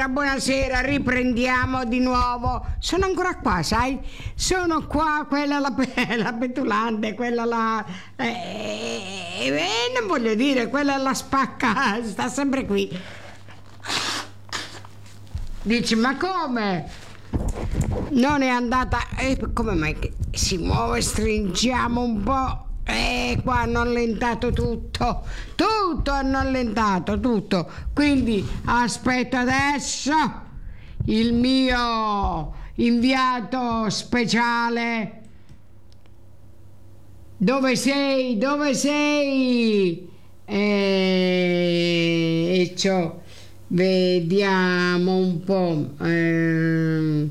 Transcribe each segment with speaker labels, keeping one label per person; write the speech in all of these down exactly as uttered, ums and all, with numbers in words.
Speaker 1: Buonasera, riprendiamo di nuovo. Sono ancora qua, sai? Sono qua, quella la, la petulante, quella la... Eh, eh, non voglio dire, quella la spacca, sta sempre qui. Dici, ma come? Non è andata... Eh, come mai che si muove? Stringiamo un po'. E eh, qua hanno allentato tutto, tutto hanno allentato, tutto. Quindi aspetto adesso il mio inviato speciale. Dove sei? Dove sei? E, e ciò, vediamo un po'. Eh,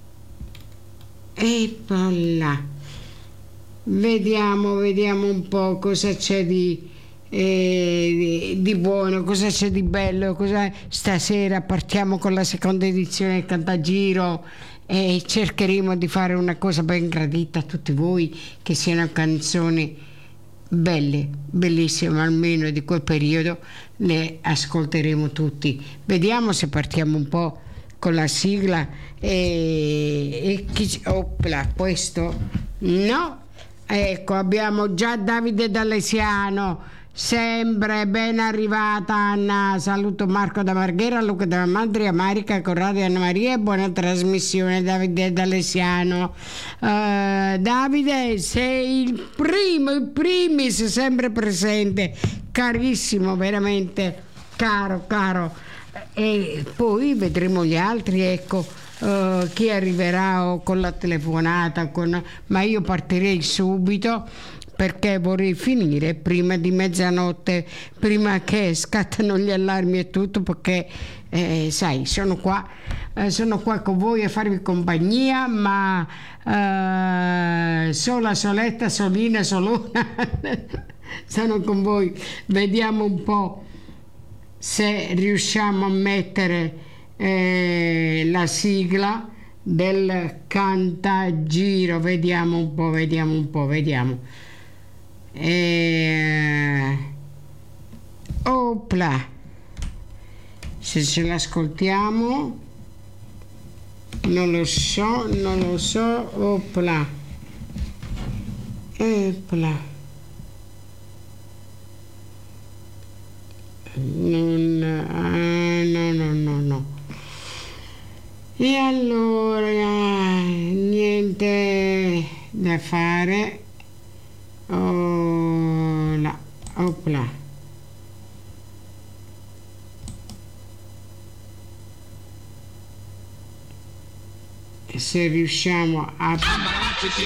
Speaker 1: eccola. Vediamo, vediamo un po' cosa c'è di, eh, di, di buono, cosa c'è di bello. Cosa... Stasera partiamo con la seconda edizione del Cantagiro e cercheremo di fare una cosa ben gradita a tutti voi, che siano canzoni belle, bellissime, almeno di quel periodo le ascolteremo tutti. Vediamo se partiamo un po' con la sigla e, e chi... Opla, questo no. Ecco, abbiamo già Davide D'Alessiano, sempre ben arrivata Anna, saluto Marco da Marghera, Luca da Madria, Marica, Corrado e Anna Maria, buona trasmissione Davide D'Alessiano. Uh, Davide, sei il primo, il primis, sempre presente, carissimo, veramente caro, caro. E poi vedremo gli altri, ecco. Uh, chi arriverà o con la telefonata con... ma io partirei subito perché vorrei finire prima di mezzanotte, prima che scattano gli allarmi e tutto, perché eh, sai, sono qua eh, sono qua con voi a farvi compagnia, ma uh, sola, soletta, solina, solona sono con voi. Vediamo un po' se riusciamo a mettere Eh, la sigla del Cantagiro. Vediamo un po', vediamo un po', vediamo. Eh, opla, se ce l'ascoltiamo, non lo so, non lo so. Opla, opla. Non, ah, no, no, no, no. E allora niente da fare. Oh, là, opla. Se riusciamo a